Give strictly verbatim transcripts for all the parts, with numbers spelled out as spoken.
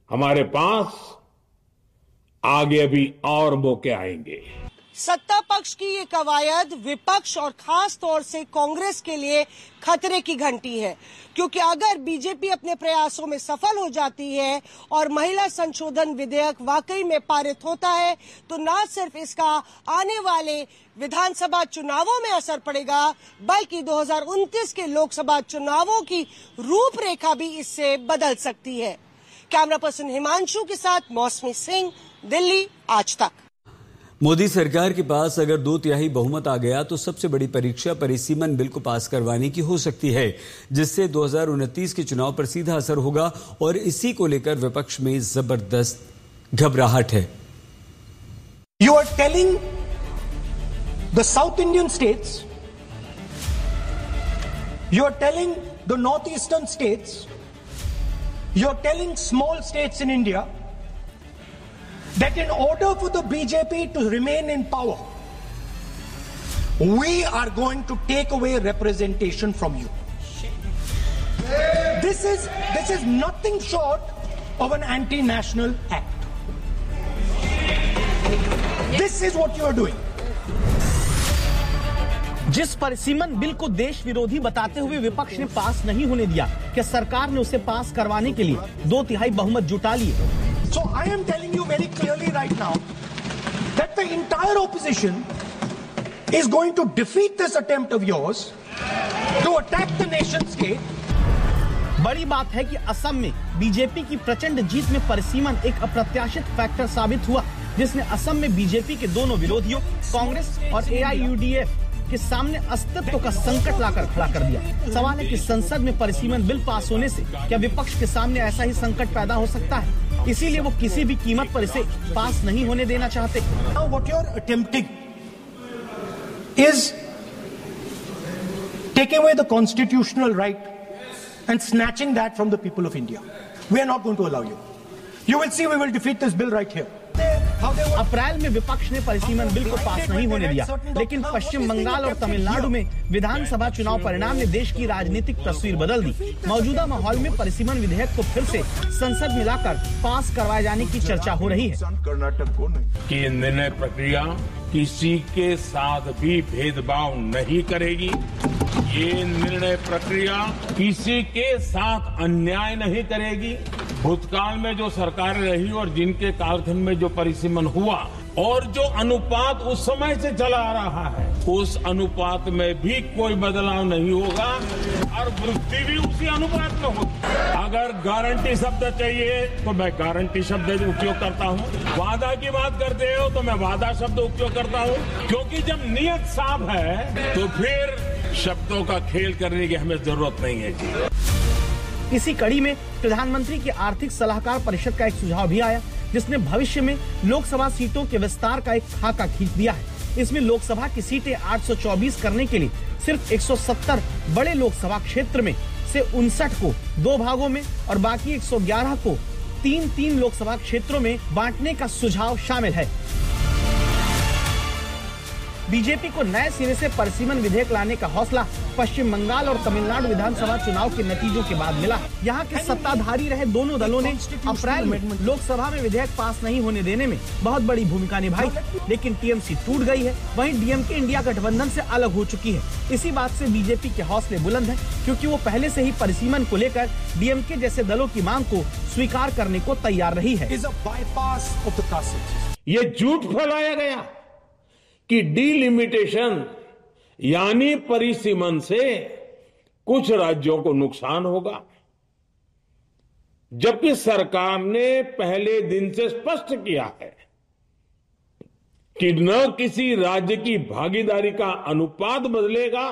हमारे पास आगे भी और मौके आएंगे। सत्ता पक्ष की ये कवायद विपक्ष और खास तौर से कांग्रेस के लिए खतरे की घंटी है, क्योंकि अगर बीजेपी अपने प्रयासों में सफल हो जाती है और महिला संशोधन विधेयक वाकई में पारित होता है तो न सिर्फ इसका आने वाले विधानसभा चुनावों में असर पड़ेगा, बल्कि दो हज़ार उनतीस के लोकसभा चुनावों की रूपरेखा भी इससे बदल सकती है। कैमरा पर्सन हिमांशु के साथ मौसमी सिंह, दिल्ली, आज तक। मोदी सरकार के पास अगर दो तिहाई बहुमत आ गया तो सबसे बड़ी परीक्षा परिसीमन बिल को पास करवाने की हो सकती है, जिससे दो हज़ार उनतीस के चुनाव पर सीधा असर होगा और इसी को लेकर विपक्ष में जबरदस्त घबराहट है। You are telling the south Indian states, you are telling the north eastern states, you are telling small states in India that in order for the B J P to remain in power, we are going to take away representation from you. This is this is nothing short of an anti-national act. This is what you are doing. जिस परिसीमन bill को देश विरोधी बताते हुए विपक्ष ने पास नहीं होने दिया, क्या सरकार ने उसे पास करवाने के लिए दो तिहाई बहुमत जुटा लिए? So I am telling you very clearly right now that the entire opposition is going to defeat this attempt of yours to attack the nation state. बड़ी बात है कि असम में बीजेपी की प्रचंड जीत में परिसीमन एक अप्रत्याशित फैक्टर साबित हुआ, जिसने असम में बीजेपी के दोनों विरोधियों कांग्रेस और ए आई यू डी एफ के सामने अस्तित्व का संकट लाकर खड़ा कर दिया। सवाल है कि संसद में परिसीमन बिल पास होने से क्या विपक्ष के सामने ऐसा ही संकट पैदा हो सकता है? इसीलिए वो किसी भी कीमत पर इसे पास नहीं होने देना चाहते। Now what you are attempting is taking away the constitutional right and snatching that from the people of India. We are not going to allow you. You will see we will defeat this bill right here. अप्रैल में विपक्ष ने परिसीमन bill को पास नहीं होने दिया, लेकिन पश्चिम बंगाल और तमिलनाडु में विधानसभा चुनाव परिणाम ने देश की राजनीतिक तस्वीर बदल दी। मौजूदा माहौल में परिसीमन विधेयक को फिर से संसद में लाकर पास करवाए जाने की चर्चा हो रही है। कि निर्णय प्रक्रिया किसी के साथ भी भेदभाव नहीं करेगी, ये निर्णय प्रक्रिया किसी के साथ अन्याय नहीं करेगी। भूतकाल में जो सरकारें रही और जिनके कालखंड में जो परिसीमन हुआ और जो अनुपात उस समय से चला आ रहा है, उस अनुपात में भी कोई बदलाव नहीं होगा और वृद्धि भी उसी अनुपात में होगी। अगर गारंटी शब्द चाहिए तो मैं गारंटी शब्द उपयोग करता हूँ, वादा की बात करते हो तो मैं वादा शब्द उपयोग करता हूँ, क्योंकि जब नियत साफ है तो फिर शब्दों का खेल करने की हमें जरूरत नहीं है जी। इसी कड़ी में प्रधानमंत्री की आर्थिक सलाहकार परिषद का एक सुझाव भी आया, जिसने भविष्य में लोकसभा सीटों के विस्तार का एक खाका खींच दिया है। इसमें लोकसभा की सीटें आठ सौ चौबीस करने के लिए सिर्फ एक सौ सत्तर बड़े लोकसभा क्षेत्र में से उनसठ को दो भागों में और बाकी एक सौ ग्यारह को तीन तीन लोकसभा क्षेत्रों में बांटने का सुझाव शामिल है। बीजेपी को नए सिरे से परिसीमन विधेयक लाने का हौसला पश्चिम बंगाल और तमिलनाडु विधानसभा चुनाव के नतीजों के बाद मिला। यहाँ के सत्ताधारी रहे दोनों दलों ने अप्रैल में लोकसभा में विधेयक पास नहीं होने देने में बहुत बड़ी भूमिका निभाई, लेकिन टी एम सी टूट गई है। वहीं डी एम के इंडिया गठबंधन से अलग हो चुकी है। इसी बात से बीजेपी के हौसले बुलंद हैं, क्योंकि वो पहले से ही परिसीमन को लेकर डी एम के जैसे दलों की मांग को स्वीकार करने को तैयार रही है। ये झूठ फैलाया गया कि डिलिमिटेशन यानी परिसीमन से कुछ राज्यों को नुकसान होगा, जबकि सरकार ने पहले दिन से स्पष्ट किया है कि न किसी राज्य की भागीदारी का अनुपात बदलेगा,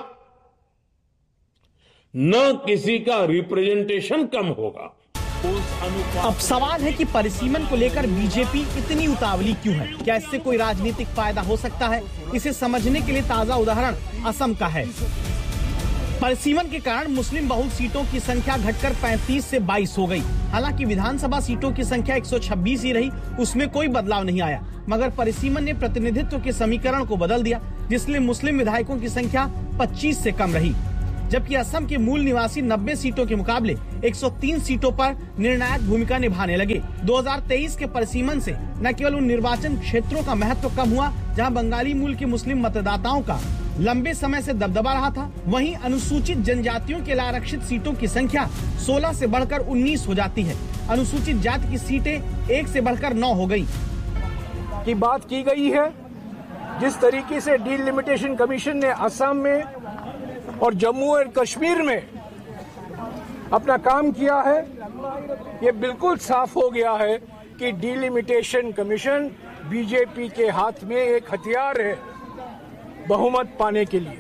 न किसी का रिप्रेजेंटेशन कम होगा। अब सवाल है कि परिसीमन को लेकर बीजेपी इतनी उतावली क्यों है? क्या इससे कोई राजनीतिक फायदा हो सकता है? इसे समझने के लिए ताजा उदाहरण असम का है। परिसीमन के कारण मुस्लिम बहुल सीटों की संख्या घटकर पैंतीस से बाईस हो गई। हालांकि विधानसभा सीटों की संख्या एक सौ छब्बीस ही रही, उसमें कोई बदलाव नहीं आया। मगर परिसीमन ने प्रतिनिधित्व के समीकरण को बदल दिया, जिसमें मुस्लिम विधायकों की संख्या पच्चीस से कम रही। जबकि असम के मूल निवासी नब्बे सीटों के मुकाबले एक सौ तीन सीटों पर निर्णायक भूमिका निभाने लगे। दो हज़ार तेईस के परिसीमन से न केवल उन निर्वाचन क्षेत्रों का महत्व कम हुआ जहां बंगाली मूल के मुस्लिम मतदाताओं का लंबे समय से दबदबा रहा था, वहीं अनुसूचित जनजातियों के लिए आरक्षित सीटों की संख्या सोलह से बढ़कर उन्नीस हो जाती है। अनुसूचित जाति की सीटें एक से बढ़कर नौ हो गयी। की बात की गई है, जिस तरीके से डीलिमिटेशन कमीशन ने असम में और जम्मू और कश्मीर में अपना काम किया है, ये बिल्कुल साफ हो गया है कि डीलिमिटेशन कमीशन बीजेपी के हाथ में एक हथियार है बहुमत पाने के लिए।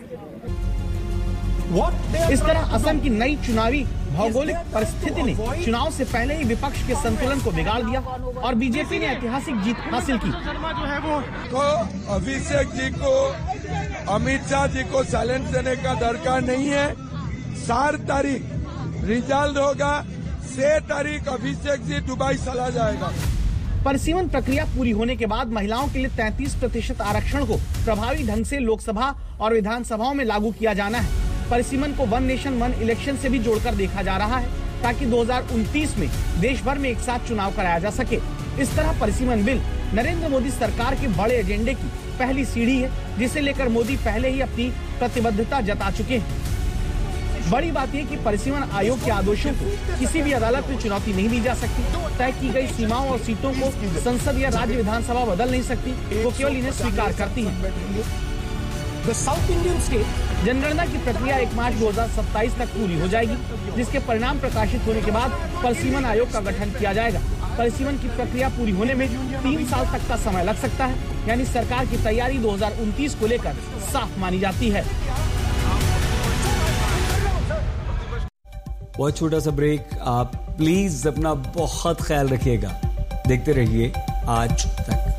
इस तरह असम की नई चुनावी भौगोलिक परिस्थिति ने चुनाव से पहले ही विपक्ष के संतुलन को बिगाड़ दिया और बीजेपी ने ऐतिहासिक जीत हासिल की। तो अभिषेक जी को, अमित शाह जी को चैलेंज देने का दरकार नहीं है। चार तारीख रिजल्ट होगा, छह तारीख अभिषेक जी दुबई चला जाएगा। परिसीमन प्रक्रिया पूरी होने के बाद महिलाओं के लिए तैंतीस प्रतिशत आरक्षण को प्रभावी ढंग से लोकसभा और विधानसभाओं में लागू किया जाना है। परिसीमन को वन नेशन वन इलेक्शन से भी जोड़कर देखा जा रहा है ताकि दो हज़ार उनतीस में देश भर में एक साथ चुनाव कराया जा सके। इस तरह परिसीमन बिल नरेंद्र मोदी सरकार के बड़े एजेंडे की पहली सीढ़ी है, जिसे लेकर मोदी पहले ही अपनी प्रतिबद्धता जता चुके हैं। बड़ी बात यह कि परिसीमन आयोग के आदेशों को किसी भी अदालत में चुनौती नहीं दी जा सकती। तय की गई सीमाओं और सीटों को संसद या राज्य विधानसभा बदल नहीं सकती, वो केवल इन्हें स्वीकार करती है। साउथ इंडियन स्टेट जनगणना की प्रक्रिया एक मार्च दो हज़ार सत्ताईस तक पूरी हो जाएगी, जिसके परिणाम प्रकाशित होने के बाद परिसीमन आयोग का गठन किया जाएगा। परिसीमन की प्रक्रिया पूरी होने में तीन साल तक का समय लग सकता है, यानी सरकार की तैयारी दो हज़ार उनतीस को लेकर साफ मानी जाती है। बहुत छोटा सा ब्रेक, आप प्लीज अपना बहुत ख्याल रखिएगा। देखते रहिए आज तक।